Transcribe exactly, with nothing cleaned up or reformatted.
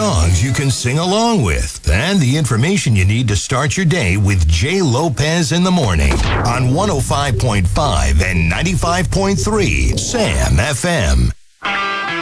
songs you can sing along with, and the information you need to start your day with Jay Lopez in the morning on one oh five point five and ninety-five point three Sam F M.